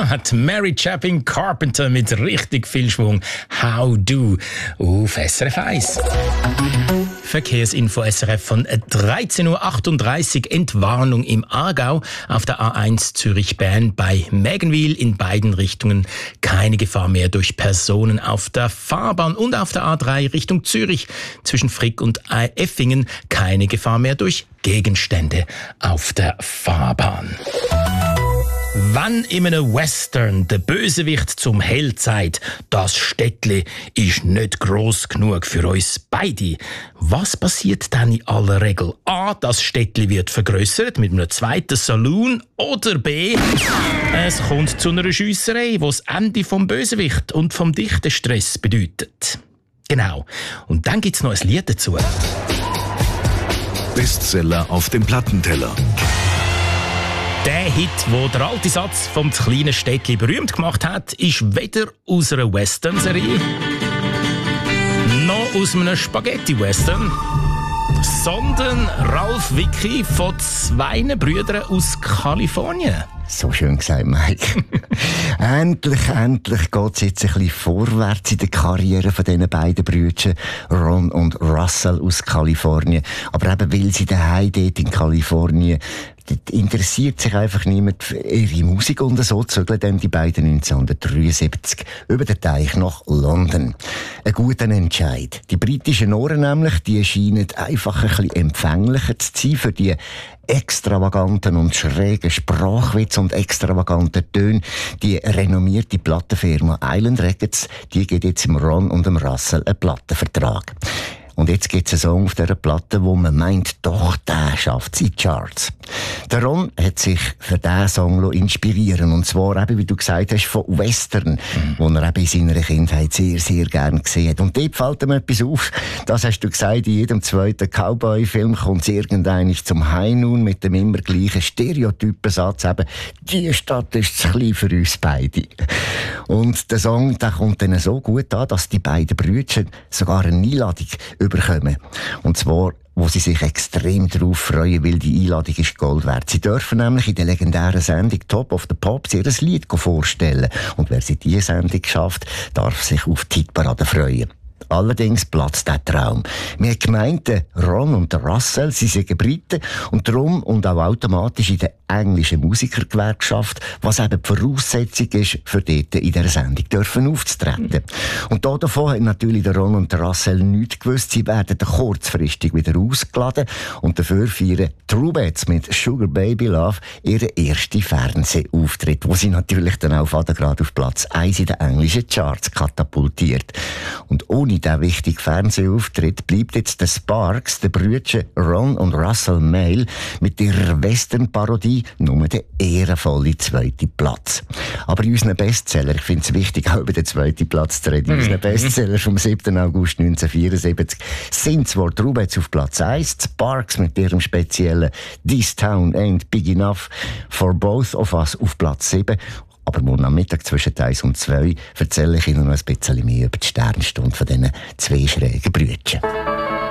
Da hat Mary Chapin Carpenter mit richtig viel Schwung «How Do» auf SRF 1. Verkehrsinfo SRF von 13.38 Uhr. Entwarnung im Aargau auf der A1 Zürich-Bern bei Mägenwil in beiden Richtungen. Keine Gefahr mehr durch Personen auf der Fahrbahn und auf der A3 Richtung Zürich zwischen Frick und Effingen. Keine Gefahr mehr durch Gegenstände auf der Fahrbahn. Wenn in einem Western der Bösewicht zum Held sagt, das Städtli ist nicht gross genug für uns beide, was passiert dann in aller Regel? A. Das Städtli wird vergrössert mit einem zweiten Saloon oder B. Es kommt zu einer Schiesserei, die das Ende vom Bösewicht und vom Dichterstress bedeutet. Genau. Und dann gibt's noch ein Lied dazu. Bestseller auf dem Plattenteller. Der Hit, wo der alte Satz vom kleinen Städtli berühmt gemacht hat, ist weder aus einer Western-Serie noch aus einem Spaghetti-Western, sondern Ralph Vicky von zwei Brüdern aus Kalifornien. So schön gesagt, Mike. endlich geht's jetzt ein bisschen vorwärts in der Karriere von diesen beiden Brüdern, Ron und Russell aus Kalifornien. Aber eben, weil sie daheim dort in Kalifornien, dort interessiert sich einfach niemand für ihre Musik und so zögeln dann die beiden 1973 über den Teich nach London. Ein guter Entscheid. Die britischen Ohren nämlich, die scheinen einfach ein bisschen empfänglicher zu sein für die extravaganten und schrägen Sprachwitze und extravaganten Töne. Die renommierte Plattenfirma Island Records, die gibt jetzt dem Ron und dem Russell einen Plattenvertrag. Und jetzt gibt es einen Song auf dieser Platte, wo man meint, doch, der schafft die Charts. Der Ron hat sich für diesen Song inspirieren. Und zwar eben, wie du gesagt hast, von Western, wo er eben in seiner Kindheit sehr, sehr gerne gesehen hat. Und dort fällt ihm etwas auf. Das hast du gesagt, in jedem zweiten Cowboy-Film kommt es irgendwann zum High Noon mit dem immer gleichen Stereotypensatz. Eben, die Stadt ist zu klein für uns beide. Und der Song, der kommt dann so gut an, dass die beiden Brüder sogar eine Einladung überkommen. Und zwar, wo sie sich extrem darauf freuen, weil die Einladung ist Gold wert. Sie dürfen nämlich in der legendären Sendung Top of the Pops ihr Lied vorstellen. Und wer sie diese Sendung schafft, darf sich auf die Hitparade freuen. Allerdings platzt der Traum. Wir haben gemeint, Ron und Russell, sie sind Briten und darum und auch automatisch in der englischen Musikergewerkschaft, was eben die Voraussetzung ist, für dort in dieser Sendung dürfen aufzutreten. Und davon haben natürlich der Ron und der Russell nichts gewusst. Sie werden kurzfristig wieder ausgeladen und dafür feiern Truebats mit Sugar Baby Love ihren ersten Fernsehauftritt, wo sie natürlich dann auch gerade auf Platz 1 in den englischen Charts katapultiert. Und ohne diesen wichtigen Fernsehauftritt bleibt jetzt der Sparks, der Brüder Ron und Russell Mail, mit ihrer Western-Parodie nur der ehrenvolle zweite Platz. Aber in unseren Bestseller, ich finde es wichtig, auch über den zweiten Platz zu reden, in unseren Bestseller vom 7. August 1974 sind zwar Truebats auf Platz 1, Sparks mit ihrem speziellen «This Town Ain't Big Enough» for Both of Us auf Platz 7. Aber morgen am Mittag zwischen 1 und 2 erzähle ich Ihnen noch ein bisschen mehr über die Sternstunde von diesen zwei schrägen Brüdern.